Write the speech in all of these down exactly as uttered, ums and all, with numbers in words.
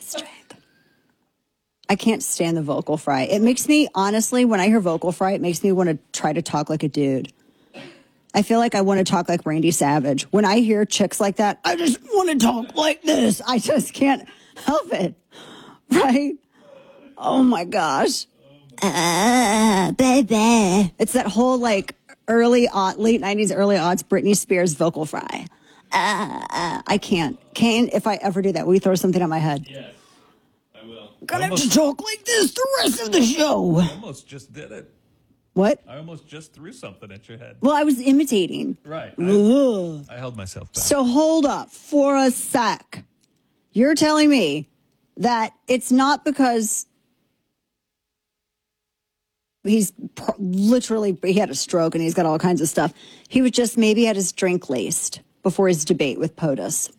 strength. I can't stand the vocal fry. It makes me, honestly, when I hear vocal fry, it makes me want to try to talk like a dude. I feel like I want to talk like Randy Savage. When I hear chicks like that, I just want to talk like this. I just can't help it. Right? Oh my gosh. Uh, baby. It's that whole like early, late nineties, early aughts Britney Spears vocal fry. Uh, uh, I can't. Kane, if I ever do that, will you throw something on my head? Yes, I will. Gonna have to talk like this the rest of the show. I almost just did it. What? I almost just threw something at your head. Well, I was imitating. Right. I, I held myself back. So hold up for a sec. You're telling me that it's not because he's pr- literally, he had a stroke and he's got all kinds of stuff. He was just maybe had his drink laced before his debate with POTUS.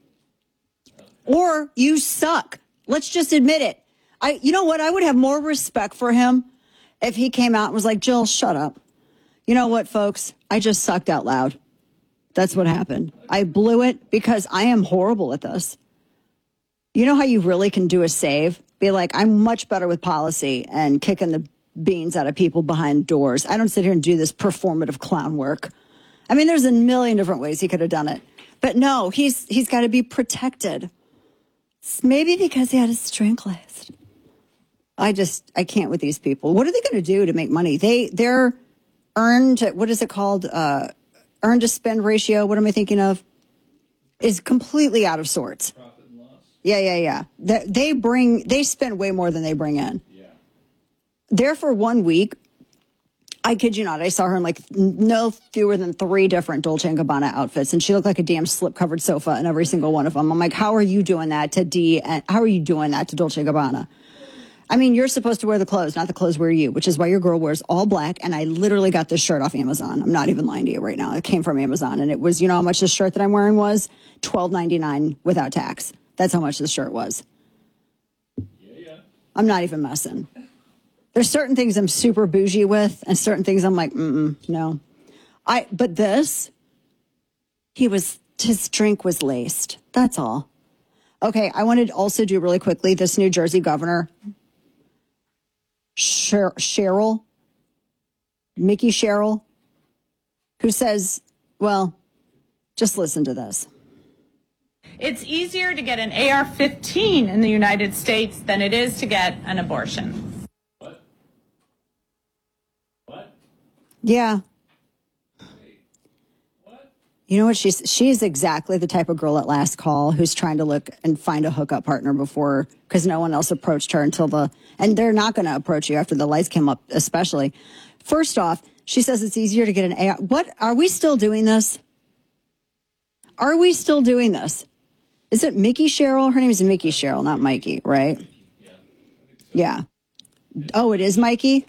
Or you suck. Let's just admit it. I, you know what? I would have more respect for him if he came out and was like, Jill, shut up. You know what, folks? I just sucked out loud. That's what happened. I blew it because I am horrible at this. You know how you really can do a save? Be like, I'm much better with policy and kicking the beans out of people behind doors. I don't sit here and do this performative clown work. I mean, there's a million different ways he could have done it. But no, he's he's got to be protected. Maybe because he had his drink list. I just, I can't with these people. What are they going to do to make money? They, they're earned, what is it called? Uh, earn to spend ratio. What am I thinking of? Is completely out of sorts. Profit and loss. Yeah, yeah, yeah. They, they bring, they spend way more than they bring in. Yeah. There for one week, I kid you not, I saw her in like no fewer than three different Dolce and Gabbana outfits, and she looked like a damn slip-covered sofa in every single one of them. I'm like, how are you doing that to D, and how are you doing that to Dolce and Gabbana? I mean, you're supposed to wear the clothes, not the clothes wear you, which is why your girl wears all black, and I literally got this shirt off Amazon. I'm not even lying to you right now. It came from Amazon, and it was, you know how much this shirt that I'm wearing was? twelve ninety-nine without tax. That's how much this shirt was. Yeah, yeah. I'm not even messing. There's certain things I'm super bougie with, and certain things I'm like, mm-mm, no. I, but this, he was, his drink was laced. That's all. Okay, I wanted to also do really quickly, this New Jersey governor, Sher- Cheryl, Mickey Cheryl, who says, well, just listen to this. It's easier to get an A R fifteen in the United States than it is to get an abortion. What? What? Yeah. Wait. What? You know what? She's she's exactly the type of girl at last call who's trying to look and find a hookup partner before, because no one else approached her until the, and they're not going to approach you after the lights came up, especially. First off, she says it's easier to get an A R. What? Are we still doing this? Are we still doing this? Is it Mickey Cheryl? Her name is Mickey Cheryl, not Mikey, right? Yeah. Oh, it is Mikey?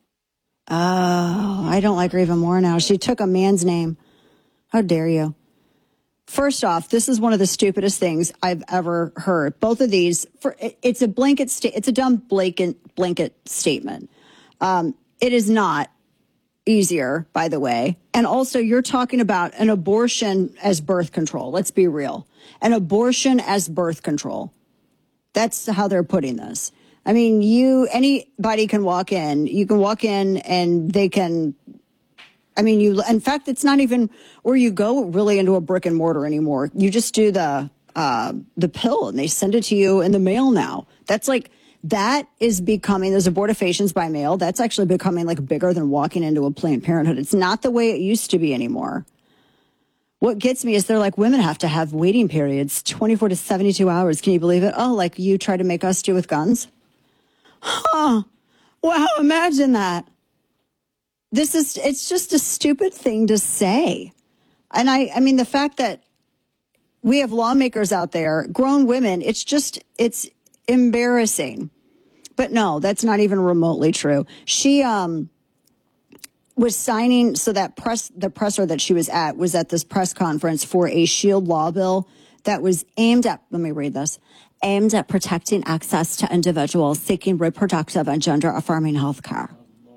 Oh, I don't like her even more now. She took a man's name. How dare you? First off, this is one of the stupidest things I've ever heard. Both of these, for it, it's a blanket sta- it's a dumb blanket blanket statement. Um, it is not easier, by the way. And also, you're talking about an abortion as birth control. Let's be real. An abortion as birth control. That's how they're putting this. I mean, you, anybody can walk in. You can walk in and they can, I mean, you, in fact, it's not even where you go really into a brick and mortar anymore. You just do the, uh, the pill and they send it to you in the mail now. That's like, that is becoming, those abortifacients by mail, that's actually becoming like bigger than walking into a Planned Parenthood. It's not the way it used to be anymore. What gets me is they're like, women have to have waiting periods, twenty-four to seventy-two hours. Can you believe it? Oh, like you try to make us do with guns? Huh. Wow, imagine that. This is, it's just a stupid thing to say. And I, I mean, the fact that we have lawmakers out there, grown women, it's just, it's embarrassing. But no, that's not even remotely true. She, um, was signing, so that press, the presser that she was at was at this press conference for a SHIELD law bill that was aimed at, let me read this, aimed at protecting access to individuals seeking reproductive and gender affirming health care.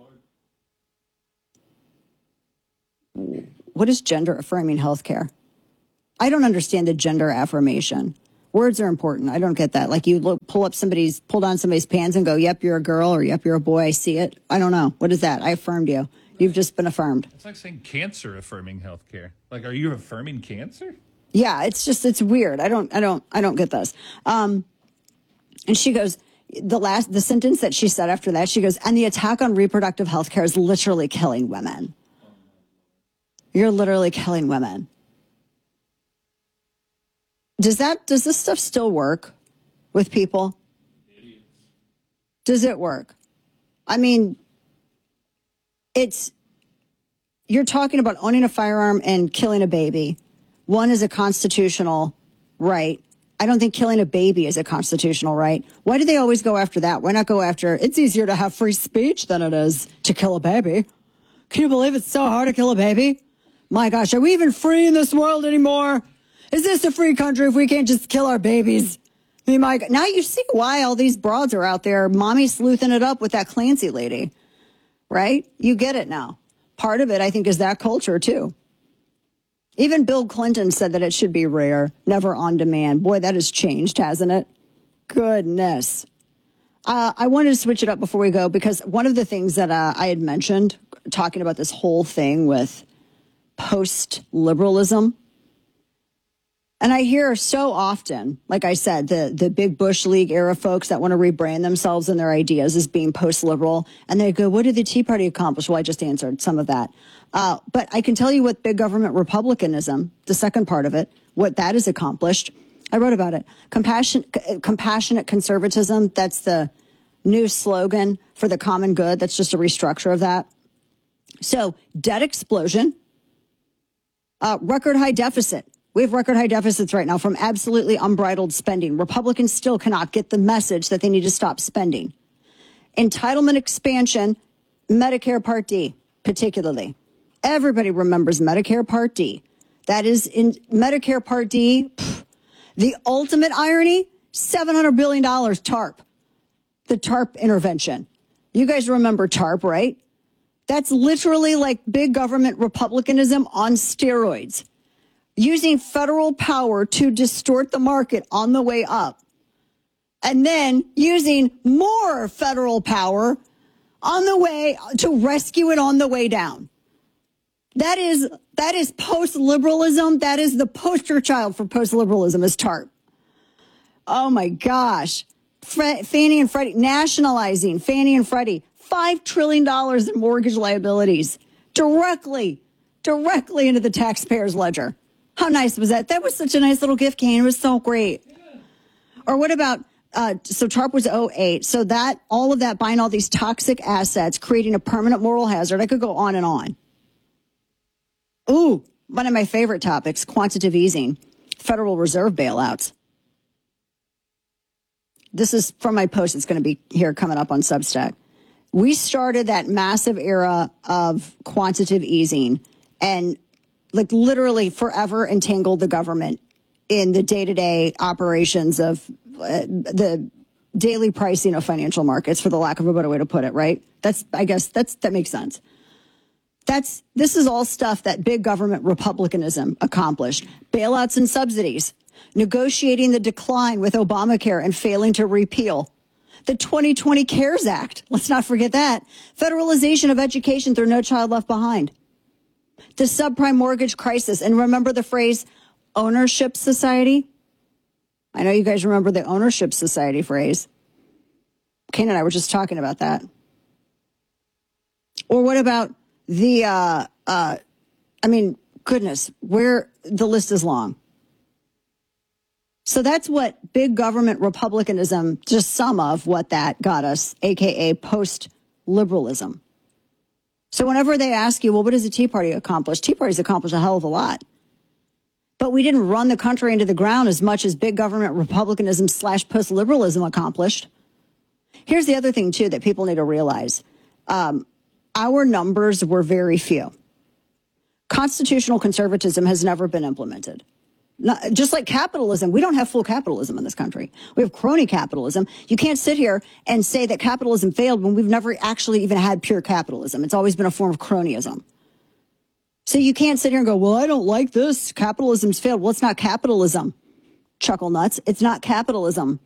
What is gender affirming health care? I don't understand the gender affirmation. Words are important. I don't get that. Like you look, pull up somebody's, pull down somebody's pants and go, yep, you're a girl, or yep, you're a boy, I see it. I don't know. What is that? I affirmed you. You've just been affirmed. It's like saying cancer affirming healthcare. Like, are you affirming cancer? Yeah, it's just, it's weird. I don't, I don't, I don't get this. Um, and she goes, the last, the sentence that she said after that, she goes, and the attack on reproductive health care is literally killing women. You're literally killing women. Does that, does this stuff still work with people? Does it work? I mean, it's, you're talking about owning a firearm and killing a baby. One is a constitutional right. I don't think killing a baby is a constitutional right. Why do they always go after that? Why not go after, it's easier to have free speech than it is to kill a baby. Can you believe it's so hard to kill a baby? My gosh, are we even free in this world anymore? Is this a free country if we can't just kill our babies? I mean, my God. Now you see why all these broads are out there, mommy sleuthing it up with that Clancy lady, right? You get it now. Part of it, I think, is that culture, too. Even Bill Clinton said that it should be rare, never on demand. Boy, that has changed, hasn't it? Goodness. Uh, I wanted to switch it up before we go, because one of the things that uh, I had mentioned, talking about this whole thing with post-liberalism, and I hear so often, like I said, the, the big Bush League era folks that want to rebrand themselves and their ideas as being post-liberal. And they go, what did the Tea Party accomplish? Well, I just answered some of that. Uh, but I can tell you what big government republicanism, the second part of it, what that has accomplished. I wrote about it. Compassion, c- compassionate conservatism, that's the new slogan for the common good. That's just a restructure of that. So debt explosion, uh, record high deficit. We have record high deficits right now from absolutely unbridled spending. Republicans still cannot get the message that they need to stop spending. Entitlement expansion, Medicare Part D, particularly. Everybody remembers Medicare Part D. That is in Medicare Part D. Pff, the ultimate irony, seven hundred billion dollars TARP, the TARP intervention. You guys remember TARP, right? That's literally like big government republicanism on steroids. Using federal power to distort the market on the way up, and then using more federal power on the way to rescue it on the way down. That is that is post-liberalism. That is the poster child for post-liberalism is TARP. Oh my gosh. Fre- Fannie and Freddie, nationalizing Fannie and Freddie, five trillion dollars in mortgage liabilities directly, directly into the taxpayer's ledger. How nice was that? That was such a nice little gift, Kane. It was so great. Yeah. Or what about, uh, so TARP was oh eight. So that, all of that, buying all these toxic assets, creating a permanent moral hazard. I could go on and on. Ooh, one of my favorite topics, quantitative easing, Federal Reserve bailouts. This is from my post. It's going to be here coming up on Substack. We started that massive era of quantitative easing and like literally forever entangled the government in the day-to-day operations of uh, the daily pricing of financial markets, for the lack of a better way to put it, right? That's, I guess, that's that makes sense. That's, this is all stuff that big government republicanism accomplished. Bailouts and subsidies, negotiating the decline with Obamacare and failing to repeal. The twenty twenty CARES Act, let's not forget that. Federalization of education through No Child Left Behind. The subprime mortgage crisis. And remember the phrase ownership society? I know you guys remember the ownership society phrase. Kane and I were just talking about that. Or what about the, uh, uh, I mean, goodness, where the list is long. So that's what big government republicanism, just some of what that got us, A K A post-liberalism. So whenever they ask you, well, what does the Tea Party accomplish? Tea Party's accomplished a hell of a lot. But we didn't run the country into the ground as much as big government republicanism slash post-liberalism accomplished. Here's the other thing, too, that people need to realize. Um, our numbers were very few. Constitutional conservatism has never been implemented. Not, just like capitalism, we don't have full capitalism in this country. We have crony capitalism. You can't sit here and say that capitalism failed when we've never actually even had pure capitalism. It's always been a form of cronyism. So you can't sit here and go, well, I don't like this. Capitalism's failed. Well, it's not capitalism. Chuckle nuts. It's not capitalism.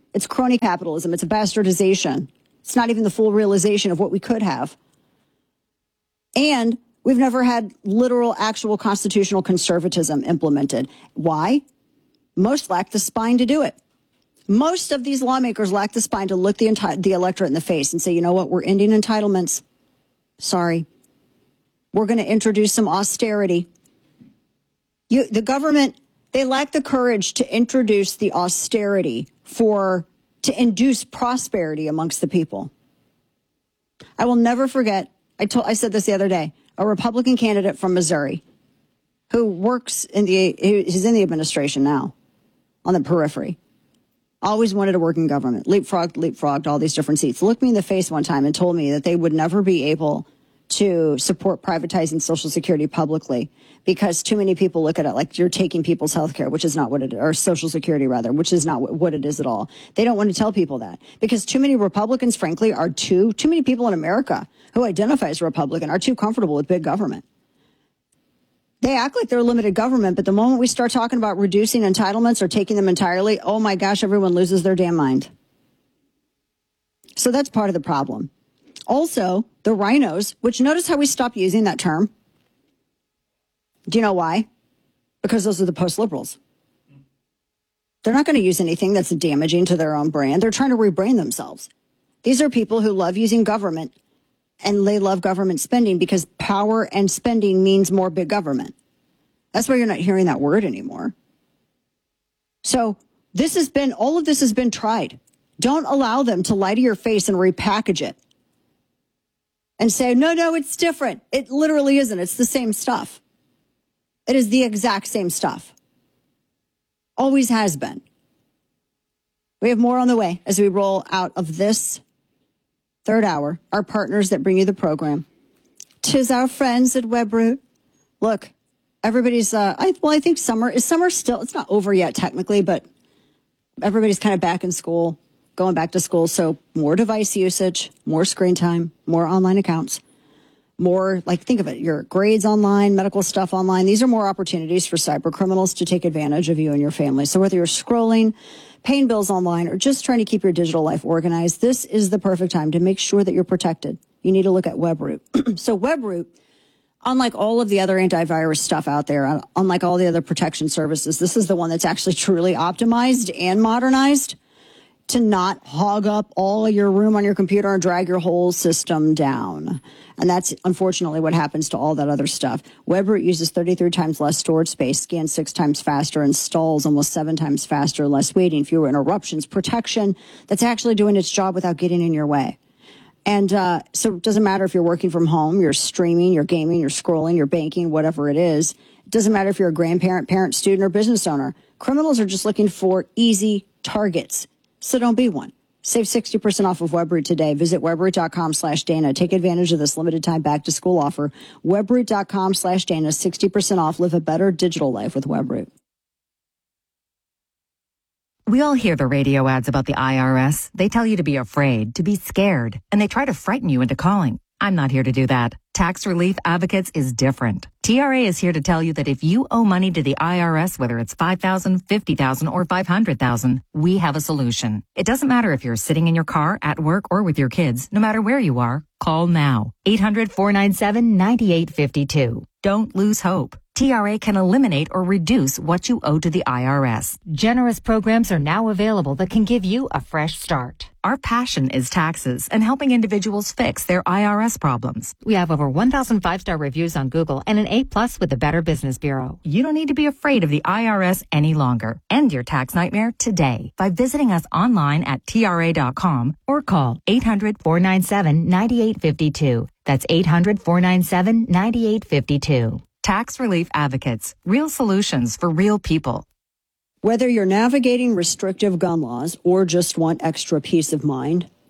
It's crony capitalism. It's a bastardization. It's not even the full realization of what we could have. And we've never had literal, actual constitutional conservatism implemented. Why? Most lack the spine to do it. Most of these lawmakers lack the spine to look the, enti- the electorate in the face and say, you know what, we're ending entitlements. Sorry. We're going to introduce some austerity. You, the government, they lack the courage to introduce the austerity for, to induce prosperity amongst the people. I will never forget, I told, I said this the other day, a Republican candidate from Missouri who works in the, he's in the administration now on the periphery. Always wanted to work in government, leapfrogged, leapfrogged, all these different seats. Looked me in the face one time and told me that they would never be able to support privatizing Social Security publicly because too many people look at it like you're taking people's health care, which is not what it is, or Social Security rather, which is not what it is at all. They don't want to tell people that because too many Republicans, frankly, are too, too many people in America who identify as Republican are too comfortable with big government. They act like they're limited government, but the moment we start talking about reducing entitlements or taking them entirely, oh my gosh, everyone loses their damn mind. So that's part of the problem. Also, the rhinos, which notice how we stopped using that term. Do you know why? Because those are the post-liberals. They're not going to use anything that's damaging to their own brand. They're trying to rebrand themselves. These are people who love using government. And they love government spending because power and spending means more big government. That's why you're not hearing that word anymore. So this has been, all of this has been tried. Don't allow them to lie to your face and repackage it and say, no, no, it's different. It literally isn't. It's the same stuff. It is the exact same stuff. Always has been. We have more on the way as we roll out of this third hour, our partners that bring you the program. Tis our friends at Webroot. Look, everybody's, uh, I, well, I think summer, is summer still, it's not over yet technically, but everybody's kind of back in school, going back to school. So more device usage, more screen time, more online accounts, more, like, think of it, your grades online, medical stuff online. These are more opportunities for cyber criminals to take advantage of you and your family. So whether you're scrolling, paying bills online, or just trying to keep your digital life organized, this is the perfect time to make sure that you're protected. You need to look at Webroot. So Webroot, unlike all of the other antivirus stuff out there, unlike all the other protection services, this is the one that's actually truly optimized and modernized to not hog up all of your room on your computer and drag your whole system down. And that's unfortunately what happens to all that other stuff. Webroot uses thirty-three times less storage space, scans six times faster, installs almost seven times faster, less waiting, fewer interruptions, protection that's actually doing its job without getting in your way. And uh, so it doesn't matter if you're working from home, you're streaming, you're gaming, you're scrolling, you're banking, whatever it is. It doesn't matter if you're a grandparent, parent, student, or business owner. Criminals are just looking for easy targets. So don't be one. Save sixty percent off of Webroot today. Visit webroot.com slash Dana. Take advantage of this limited time back to school offer. Webroot.com slash Dana. sixty percent off. Live a better digital life with Webroot. We all hear the radio ads about the I R S. They tell you to be afraid, to be scared, and they try to frighten you into calling. I'm not here to do that. Tax Relief Advocates is different. T R A is here to tell you that if you owe money to the I R S, whether it's five thousand dollars, fifty thousand dollars, or five hundred thousand dollars, we have a solution. It doesn't matter if you're sitting in your car, at work, or with your kids. No matter where you are, call now. eight hundred, four nine seven, nine eight five two. Don't lose hope. T R A can eliminate or reduce what you owe to the I R S. Generous programs are now available that can give you a fresh start. Our passion is taxes and helping individuals fix their I R S problems. We have over one thousand five-star reviews on Google and an A plus with the Better Business Bureau. You don't need to be afraid of the I R S any longer. End your tax nightmare today by visiting us online at T R A dot com or call eight hundred, four nine seven, nine eight five two. That's eight hundred, four nine seven, nine eight five two. Tax Relief Advocates. Real solutions for real people. Whether you're navigating restrictive gun laws or just want extra peace of mind,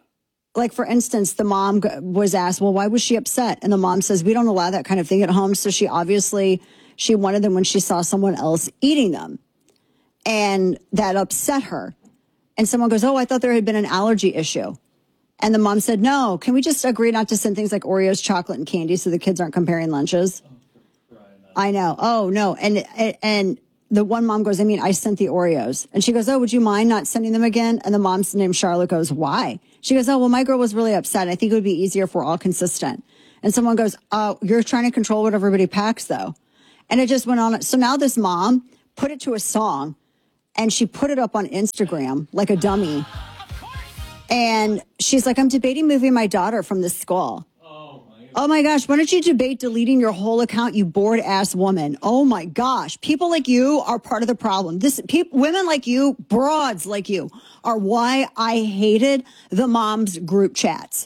Like, for instance, the mom was asked, well, why was she upset? And the mom says, we don't allow that kind of thing at home. So she obviously, she wanted them when she saw someone else eating them. And that upset her. And someone goes, oh, I thought there had been an allergy issue. And the mom said, no, can we just agree not to send things like Oreos, chocolate, and candy so the kids aren't comparing lunches? I know. Oh, no. And, and the one mom goes, I mean, I sent the Oreos. And she goes, oh, would you mind not sending them again? And the mom's name, Charlotte, goes, why? She goes, oh, well, my girl was really upset. I think it would be easier if we're all consistent. And someone goes, oh, you're trying to control what everybody packs, though. And it just went on. So now this mom put it to a song, and she put it up on Instagram like a dummy. And she's like, I'm debating moving my daughter from this school. Oh my, oh my gosh, why don't you debate deleting your whole account, you bored ass woman? Oh my gosh, people like you are part of the problem. This people, women like you, broads like you, are why I hated the moms group chats.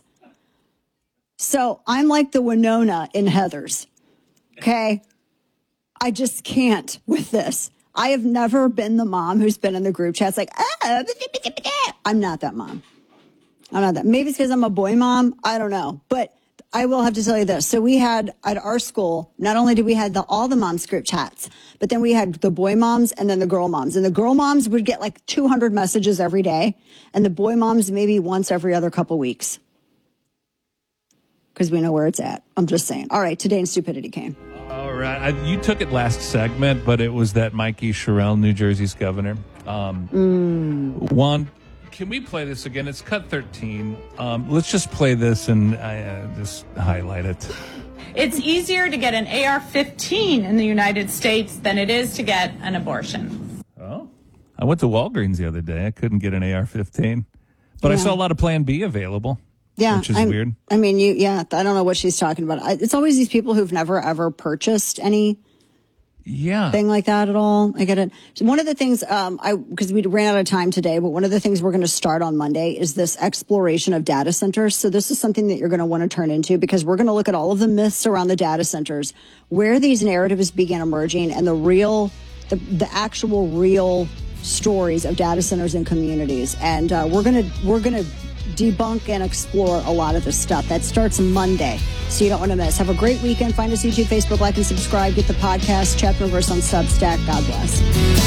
So I'm like the Winona in Heathers. Okay? I just can't with this. I have never been the mom who's been in the group chats like, ah, I'm not that mom. I'm not that. Maybe it's because I'm a boy mom. I don't know. But I will have to tell you this. So we had at our school, not only did we have the, all the moms group chats, but then we had the boy moms and then the girl moms. And the girl moms would get like two hundred messages every day. And the boy moms maybe once every other couple weeks. Because we know where it's at. I'm just saying. All right. Today in Stupidity came. All right. I, you took it last segment, but it was that Mikey Sherrill, New Jersey's governor. Um, mm. Juan, can we play this again? It's cut thirteen. Um, let's just play this and uh, just highlight it. It's easier to get an A R fifteen in the United States than it is to get an abortion. Oh, I went to Walgreens the other day. I couldn't get an A R fifteen, but yeah. I saw a lot of Plan B available. Yeah, which is I'm, weird. I mean, you. Yeah, I don't know what she's talking about. I, it's always these people who've never ever purchased any. Yeah. Thing like that at all. I get it. So one of the things, um, I, because we ran out of time today, but one of the things we're going to start on Monday is this exploration of data centers. So this is something that you're going to want to turn into because we're going to look at all of the myths around the data centers, where these narratives began emerging and the real, the, the actual real stories of data centers in communities. And, uh, we're going to, we're going to debunk and explore a lot of this stuff. That starts Monday, so you don't want to miss. Have a great weekend. Find us YouTube, Facebook, like, and subscribe. Get the podcast, Chapter and Verse on Substack. God bless.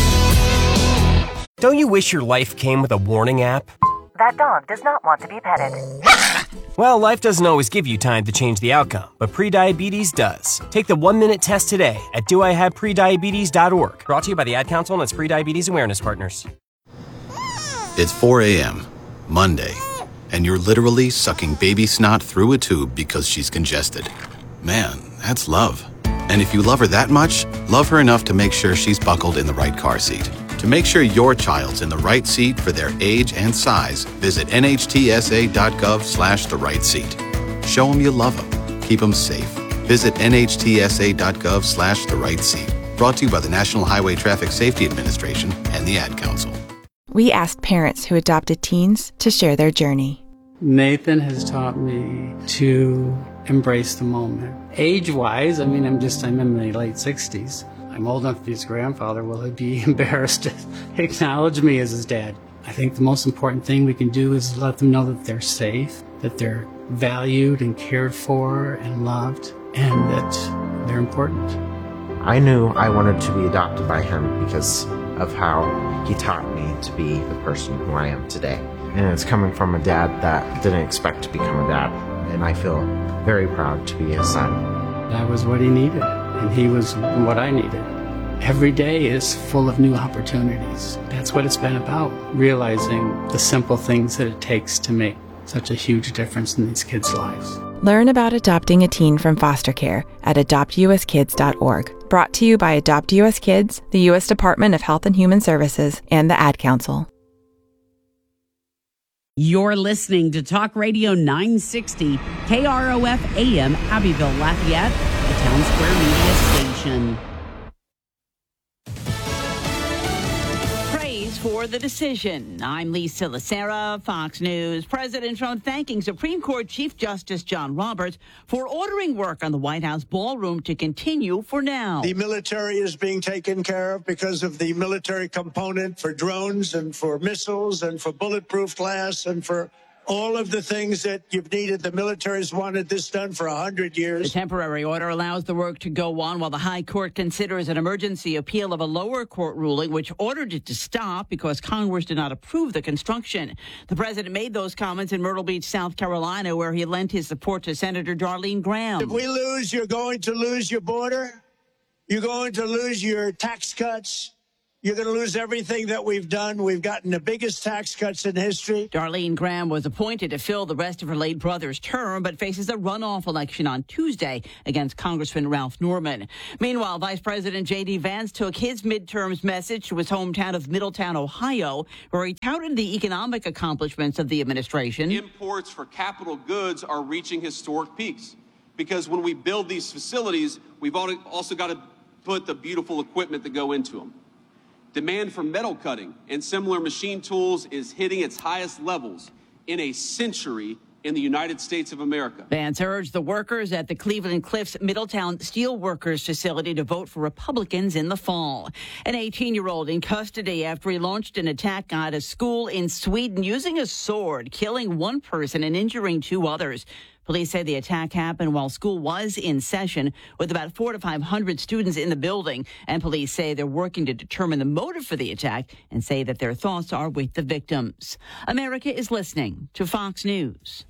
Don't you wish your life came with a warning app? That dog does not want to be petted. Well, life doesn't always give you time to change the outcome, but prediabetes does. Take the one-minute test today at do I have prediabetes dot org. Brought to you by the Ad Council and its Prediabetes Awareness Partners. It's four a.m., Monday. And you're literally sucking baby snot through a tube because she's congested. Man, that's love. And if you love her that much, love her enough to make sure she's buckled in the right car seat. To make sure your child's in the right seat for their age and size, visit N H T S A dot gov slash the right seat. Show them you love them. Keep them safe. Visit N H T S A dot gov slash the right seat. Brought to you by the National Highway Traffic Safety Administration and the Ad Council. We asked parents who adopted teens to share their journey. Nathan has taught me to embrace the moment. Age-wise, I mean, I'm just, I'm in my late sixties. I'm old enough to be his grandfather. Will he be embarrassed to acknowledge me as his dad? I think the most important thing we can do is let them know that they're safe, that they're valued and cared for and loved, and that they're important. I knew I wanted to be adopted by him because of how he taught me to be the person who I am today. And it's coming from a dad that didn't expect to become a dad. And I feel very proud to be his son. That was what he needed, and he was what I needed. Every day is full of new opportunities. That's what it's been about, realizing the simple things that it takes to make such a huge difference in these kids' lives. Learn about adopting a teen from foster care at adopt U S kids dot org. Brought to you by Adopt U S Kids, the U S Department of Health and Human Services, and the Ad Council. You're listening to Talk Radio nine sixty, K R O F A M, Abbeville, Lafayette, the Town Square Media Station. Praise for the decision. I'm Lisa Lacera, Fox News. President Trump thanking Supreme Court Chief Justice John Roberts for ordering work on the White House ballroom to continue for now. The military is being taken care of because of the military component for drones and for missiles and for bulletproof glass and for all of the things that you've needed. The military's wanted this done for one hundred years. The temporary order allows the work to go on while the High Court considers an emergency appeal of a lower court ruling which ordered it to stop because Congress did not approve the construction. The president made those comments in Myrtle Beach, South Carolina, where he lent his support to Senator Darlene Graham. If we lose, you're going to lose your border. You're going to lose your tax cuts. You're going to lose everything that we've done. We've gotten the biggest tax cuts in history. Darlene Graham was appointed to fill the rest of her late brother's term, but faces a runoff election on Tuesday against Congressman Ralph Norman. Meanwhile, Vice President J D. Vance took his midterms message to his hometown of Middletown, Ohio, where he touted the economic accomplishments of the administration. Imports for capital goods are reaching historic peaks because when we build these facilities, we've also got to put the beautiful equipment that go into them. Demand for metal cutting and similar machine tools is hitting its highest levels in a century in the United States of America. Vance urged the workers at the Cleveland Cliffs Middletown Steelworkers facility to vote for Republicans in the fall. An eighteen-year-old in custody after he launched an attack at a school in Sweden using a sword, killing one person and injuring two others. Police say the attack happened while school was in session with about four to five hundred students in the building. And police say they're working to determine the motive for the attack and say that their thoughts are with the victims. America is listening to Fox News.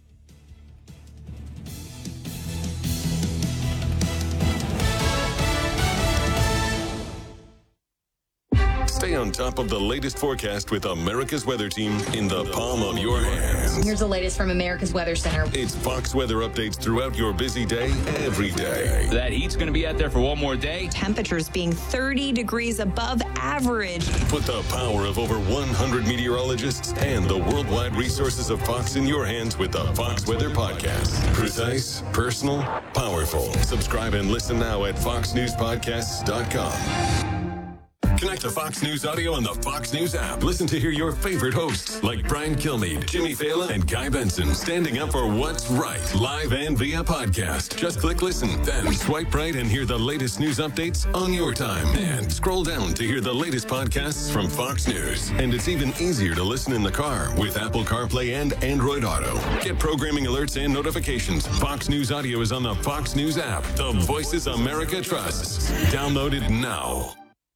Stay on top of the latest forecast with America's Weather Team in the palm of your hands. Here's the latest from America's Weather Center. It's Fox weather updates throughout your busy day, every day. That heat's going to be out there for one more day. Temperatures being thirty degrees above average. Put the power of over one hundred meteorologists and the worldwide resources of Fox in your hands with the Fox Weather Podcast. Precise, personal, powerful. Subscribe and listen now at fox news podcasts dot com. Connect to Fox News Audio on the Fox News app. Listen to hear your favorite hosts like Brian Kilmeade, Jimmy Fallon, and Guy Benson standing up for what's right, live and via podcast. Just click listen, then swipe right and hear the latest news updates on your time. And scroll down to hear the latest podcasts from Fox News. And it's even easier to listen in the car with Apple CarPlay and Android Auto. Get programming alerts and notifications. Fox News Audio is on the Fox News app. The voices America trusts. Download it now.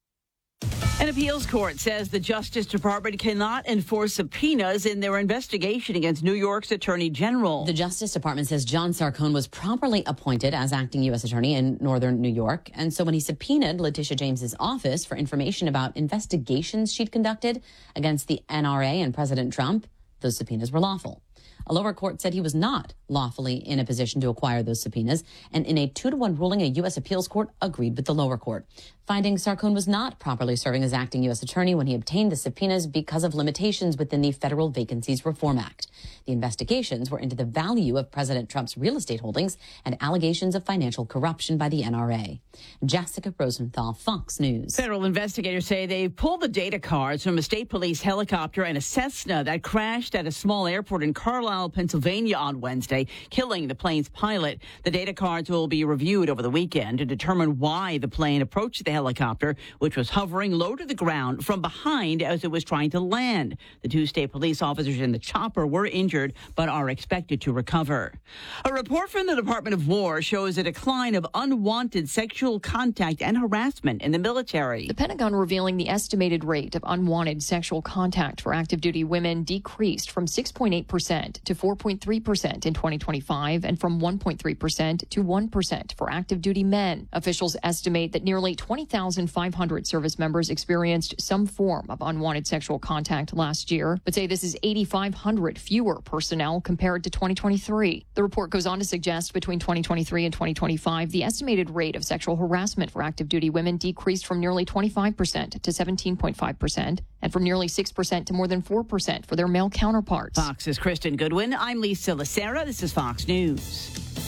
An appeals court says the Justice Department cannot enforce subpoenas in their investigation against New York's Attorney General. The Justice Department says John Sarcone was properly appointed as acting U S attorney in northern New York. And so when he subpoenaed Letitia James's office for information about investigations she'd conducted against the N R A and President Trump, those subpoenas were lawful. A lower court said he was not lawfully in a position to acquire those subpoenas, and in a two to one ruling, a U S appeals court agreed with the lower court, finding Sarcone was not properly serving as acting U S attorney when he obtained the subpoenas because of limitations within the Federal Vacancies Reform Act. The investigations were into the value of President Trump's real estate holdings and allegations of financial corruption by the N R A. Jessica Rosenthal, Fox News. Federal investigators say they pulled the data cards from a state police helicopter and a Cessna that crashed at a small airport in Carlisle, Pennsylvania on Wednesday, killing the plane's pilot. The data cards will be reviewed over the weekend to determine why the plane approached the helicopter, which was hovering low to the ground from behind as it was trying to land. The two state police officers in the chopper were injured but are expected to recover. A report from the Department of War shows a decline of unwanted sexual contact and harassment in the military. The Pentagon revealing the estimated rate of unwanted sexual contact for active duty women decreased from six point eight percent to four point three percent in twenty twenty-five and from one point three percent to one percent for active duty men. Officials estimate that nearly twenty thousand five hundred service members experienced some form of unwanted sexual contact last year, but say this is eight thousand five hundred fewer personnel compared to twenty twenty-three. The report goes on to suggest between twenty twenty-three and twenty twenty-five, the estimated rate of sexual harassment for active duty women decreased from nearly twenty-five percent to seventeen point five percent and from nearly six percent to more than four percent for their male counterparts. Fox's Kristen Goodwin. I'm Lisa Lacera. This is Fox News.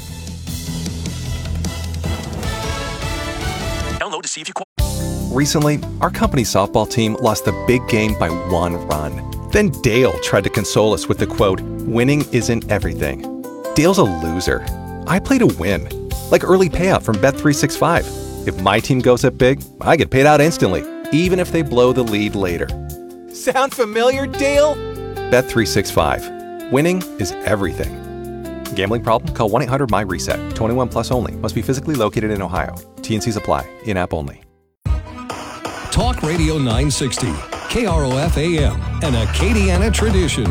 Download to see if you Recently, our company softball team lost the big game by one run. Then Dale tried to console us with the quote, "Winning isn't everything." Dale's a loser. I play to win. Like early payout from Bet three sixty-five. If my team goes up big, I get paid out instantly, even if they blow the lead later. Sound familiar, Dale? Bet three sixty-five. Winning is everything. Gambling problem? Call one eight hundred M Y reset. twenty-one plus only. Must be physically located in Ohio. T and Cs apply. In-app only. Talk Radio nine sixty, K R O F A M, an Acadiana tradition.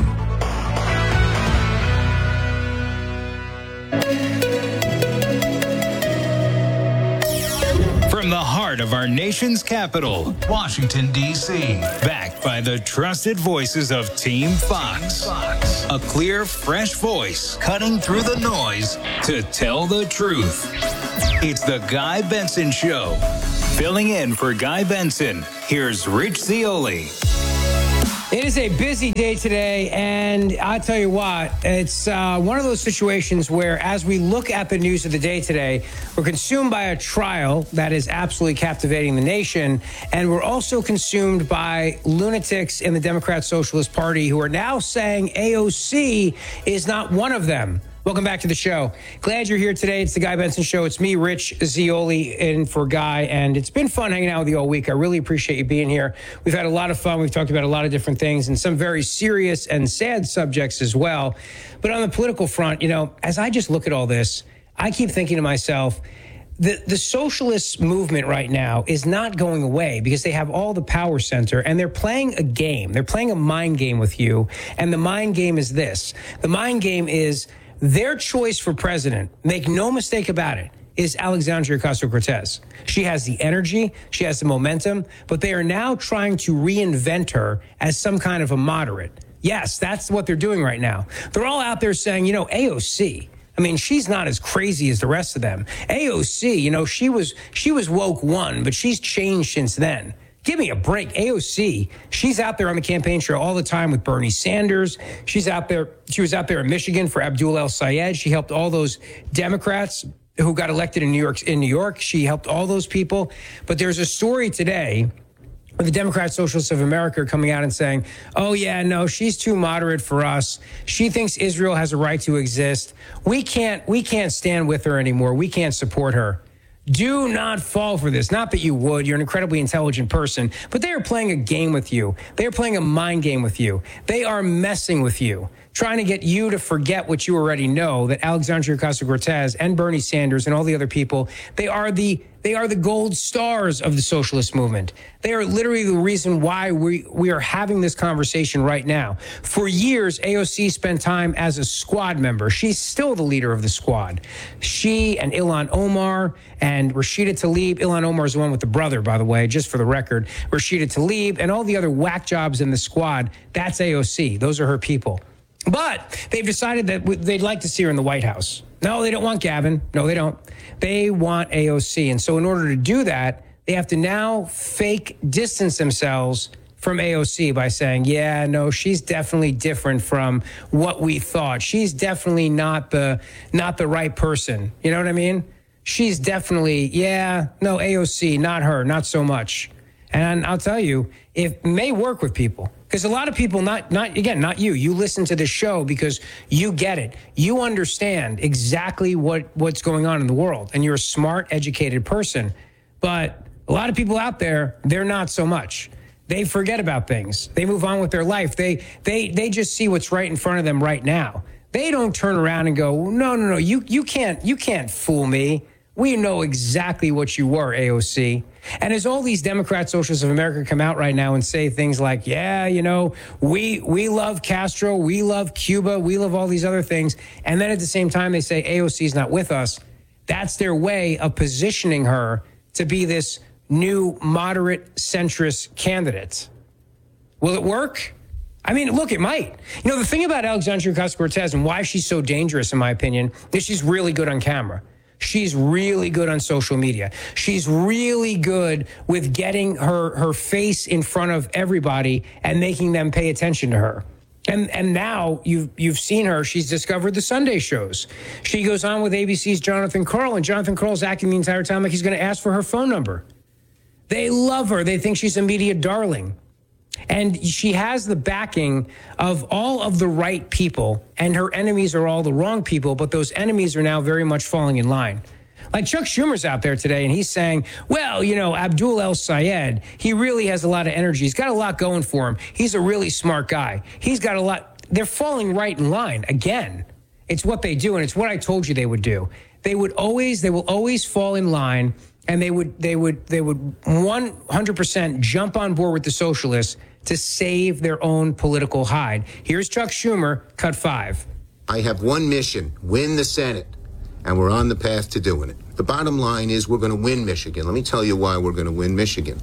From the heart of our nation's capital, Washington, D C, backed by the trusted voices of Team Fox. A clear, fresh voice cutting through the noise to tell the truth. It's the Guy Benson Show. Filling in for Guy Benson, here's Rich Zeoli. It is a busy day today, and I'll tell you what, it's uh, one of those situations where as we look at the news of the day today, we're consumed by a trial that is absolutely captivating the nation, and we're also consumed by lunatics in the Democrat Socialist Party who are now saying A O C is not one of them. Welcome back to the show. Glad you're here today. It's the Guy Benson Show. It's me, Rich Zeoli, in for Guy, and it's been fun hanging out with you all week. I really appreciate you being here. We've had a lot of fun. We've talked about a lot of different things and some very serious and sad subjects as well. But on the political front, you know, as I just look at all this, I keep thinking to myself, the, the socialist movement right now is not going away because they have all the power center and they're playing a game. They're playing a mind game with you. And the mind game is this. The mind game is their choice for president, make no mistake about it, is Alexandria Ocasio-Cortez. She has the energy, she has the momentum, but they are now trying to reinvent her as some kind of a moderate. Yes, that's what they're doing right now. They're all out there saying, you know, A O C, I mean, she's not as crazy as the rest of them. A O C, you know, she was she was woke one, but she's changed since then. Give me a break. A O C, she's out there on the campaign trail all the time with Bernie Sanders. She's out there. She was out there in Michigan for Abdul El-Sayed. She helped all those Democrats who got elected in New York. In New York, she helped all those people. But there's a story today of the Democrat Socialists of America coming out and saying, oh, yeah, no, she's too moderate for us. She thinks Israel has a right to exist. We can't we can't stand with her anymore. We can't support her. Do not fall for this. Not that you would. You're an incredibly intelligent person, but they are playing a game with you. They are playing a mind game with you. They are messing with you, trying to get you to forget what you already know, that Alexandria Ocasio-Cortez and Bernie Sanders and all the other people, they are the They are the gold stars of the socialist movement. They are literally the reason why we, we are having this conversation right now. For years, A O C spent time as a squad member. She's still the leader of the squad. She and Ilhan Omar and Rashida Tlaib. Ilhan Omar is the one with the brother, by the way, just for the record. Rashida Tlaib and all the other whack jobs in the squad, that's A O C. Those are her people. But they've decided that they'd like to see her in the White House. No, they don't want Gavin. No, they don't. They want A O C. And so in order to do that, they have to now fake distance themselves from A O C by saying, yeah, no, she's definitely different from what we thought. She's definitely not the not the right person. You know what I mean? She's definitely, yeah, no, A O C, not her, not so much. And I'll tell you, it may work with people. Because a lot of people, not, not again, not you, you listen to the show because you get it. You understand exactly what, what's going on in the world. And you're a smart, educated person. But a lot of people out there, they're not so much. They forget about things. They move on with their life. They, they, they just see what's right in front of them right now. They don't turn around and go, no, no, no, you, you can't, you can't fool me. We know exactly what you were, A O C. And as all these Democrat Socialists of America come out right now and say things like, yeah, you know, we we love Castro, we love Cuba, we love all these other things. And then at the same time, they say A O C is not with us. That's their way of positioning her to be this new moderate centrist candidate. Will it work? I mean, look, it might. You know, the thing about Alexandria Ocasio-Cortez and why she's so dangerous, in my opinion, is she's really good on camera. She's really good on social media. She's really good with getting her, her face in front of everybody and making them pay attention to her. And and now you've, you've seen her. She's discovered the Sunday shows. She goes on with A B C's Jonathan Karl, and Jonathan Karl's acting the entire time like he's going to ask for her phone number. They love her. They think she's a media darling. And she has the backing of all of the right people, and her enemies are all the wrong people, but those enemies are now very much falling in line. Like Chuck Schumer's out there today, and he's saying, well, you know, Abdul El-Sayed, he really has a lot of energy. He's got a lot going for him. He's a really smart guy. He's got a lot. they're falling right in line again. It's what they do, and it's what I told you they would do. They would always, they will always fall in line, and they would, they would, they would one hundred percent jump on board with the socialists to save their own political hide. Here's Chuck Schumer, cut five. I have one mission, win the Senate, and we're on the path to doing it. The bottom line is we're going to win Michigan. Let me tell you why we're going to win Michigan.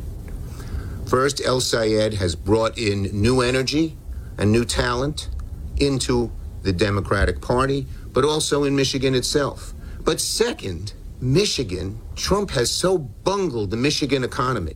First, El Sayed has brought in new energy and new talent into the Democratic Party, but also in Michigan itself. But second, Michigan, Trump has so bungled the Michigan economy.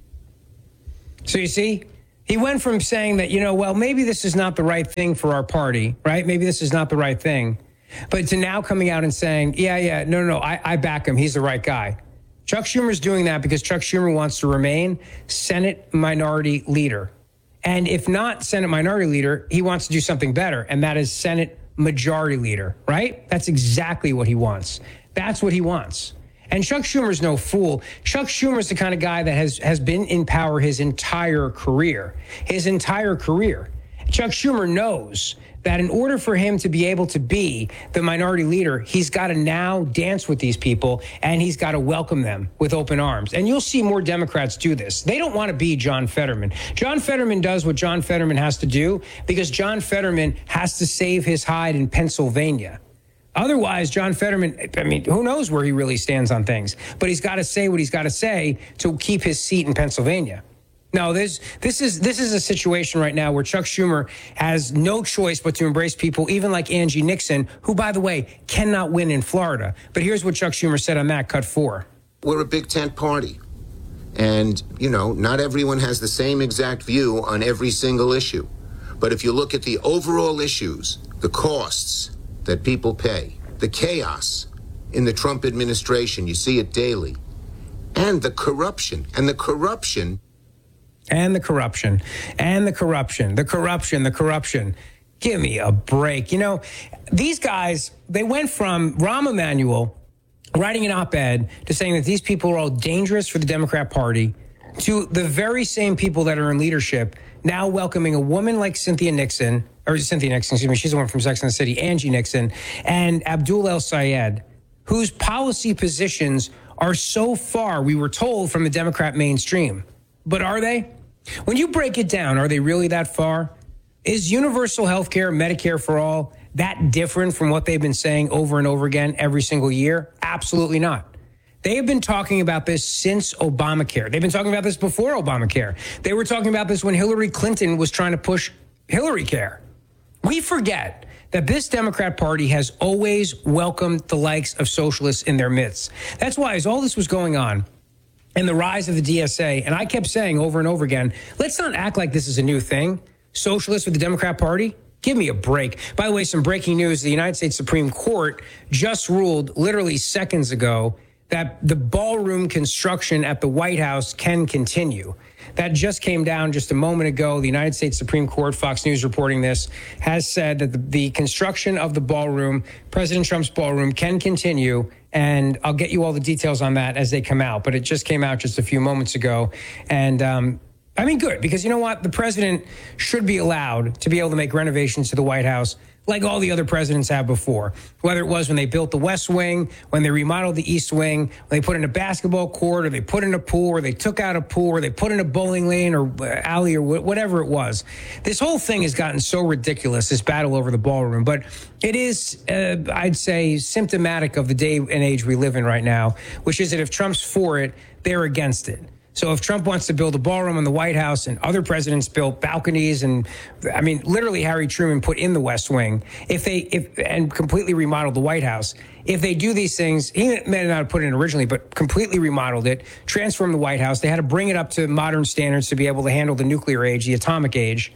So you see, he went from saying that, you know, well, maybe this is not the right thing for our party, right? Maybe this is not the right thing. But to now coming out and saying, yeah, yeah, no, no, no, I, I back him. He's the right guy. Chuck Schumer's doing that because Chuck Schumer wants to remain Senate Minority Leader. And if not Senate Minority Leader, he wants to do something better, and that is Senate Majority Leader, right? That's exactly what he wants. That's what he wants. And Chuck Schumer's no fool. Chuck Schumer's the kind of guy that has, has been in power his entire career. His entire career. Chuck Schumer knows that in order for him to be able to be the minority leader, he's got to now dance with these people, and he's got to welcome them with open arms. And you'll see more Democrats do this. They don't want to be John Fetterman. John Fetterman does what John Fetterman has to do because John Fetterman has to save his hide in Pennsylvania. Otherwise, John Fetterman, I mean, who knows where he really stands on things, but he's got to say what he's got to say to keep his seat in Pennsylvania. No, this this is this is a situation right now where Chuck Schumer has no choice but to embrace people, even like Angie Nixon, who, by the way, cannot win in Florida. But here's what Chuck Schumer said on that, cut four. We're a big tent party. And, you know, not everyone has the same exact view on every single issue. But if you look at the overall issues, the costs that people pay, the chaos in the Trump administration, you see it daily, and the corruption, and the corruption And the corruption, and the corruption, the corruption, the corruption. Give me a break. You know, these guys, they went from Rahm Emanuel writing an op-ed to saying that these people are all dangerous for the Democrat Party to the very same people that are in leadership now welcoming a woman like Cynthia Nixon, or Cynthia Nixon, excuse me, she's the one from Sex and the City, Angie Nixon, and Abdul El Sayed, whose policy positions are so far, we were told, from the Democrat mainstream. But are they? When you break it down, are they really that far? Is universal health care, Medicare for all, that different from what they've been saying over and over again every single year? Absolutely not. They have been talking about this since Obamacare. They've been talking about this before Obamacare. They were talking about this when Hillary Clinton was trying to push Hillary Care. We forget that this Democrat Party has always welcomed the likes of socialists in their midst. That's why, as all this was going on, and the rise of the D S A, and I kept saying over and over again, let's not act like this is a new thing. Socialists with the Democrat Party? Give me a break. By the way, some breaking news. The United States Supreme Court just ruled literally seconds ago that the ballroom construction at the White House can continue. That just came down just a moment ago. The United States Supreme Court, Fox News reporting this, has said that the, the construction of the ballroom, President Trump's ballroom, can continue. And I'll get you all the details on that as they come out. But it just came out just a few moments ago. And um, I mean, good, because you know what? The president should be allowed to be able to make renovations to the White House like all the other presidents have before, whether it was when they built the West Wing, when they remodeled the East Wing, when they put in a basketball court, or they put in a pool, or they took out a pool, or they put in a bowling lane or alley, or whatever it was. This whole thing has gotten so ridiculous, this battle over the ballroom. But it is, uh, I'd say, symptomatic of the day and age we live in right now, which is that if Trump's for it, they're against it. So if Trump wants to build a ballroom in the White House and other presidents built balconies and, I mean, literally Harry Truman put in the West Wing, if they, if, and completely remodeled the White House, if they do these things, he may not have put it in originally, but completely remodeled it, transformed the White House. They had to bring it up to modern standards to be able to handle the nuclear age, the atomic age.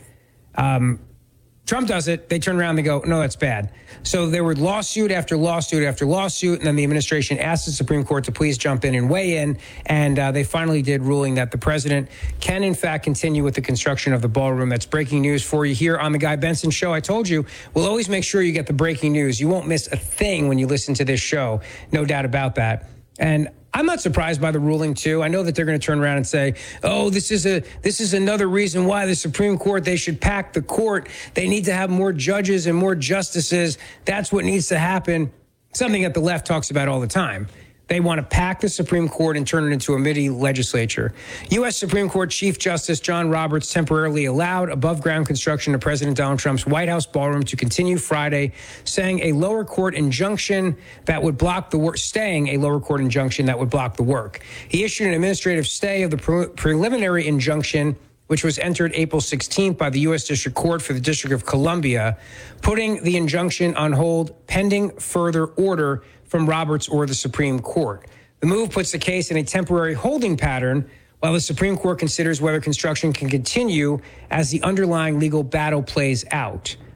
Um, Trump does it. They turn around and they go, no, that's bad. So there were lawsuit after lawsuit after lawsuit. And then the administration asked the Supreme Court to please jump in and weigh in. And uh, they finally did, ruling that the president can, in fact, continue with the construction of the ballroom. That's breaking news for you here on The Guy Benson Show. I told you, we'll always make sure you get the breaking news. You won't miss a thing when you listen to this show. No doubt about that. And I I'm not surprised by the ruling, too. I know that they're going to turn around and say, oh, this is a this is another reason why the Supreme Court, they should pack the court. They need to have more judges and more justices. That's what needs to happen. Something that the left talks about all the time. They want to pack the Supreme Court and turn it into a mini legislature. U S. Supreme Court Chief Justice John Roberts temporarily allowed above-ground construction of President Donald Trump's White House ballroom to continue Friday, saying a lower court injunction that would block the work, staying a lower court injunction that would block the work. He issued an administrative stay of the pre- preliminary injunction, which was entered April sixteenth by the U S. District Court for the District of Columbia, putting the injunction on hold pending further order from Roberts or the Supreme Court. The move puts the case in a temporary holding pattern while the Supreme Court considers whether construction can continue as the underlying legal battle plays out.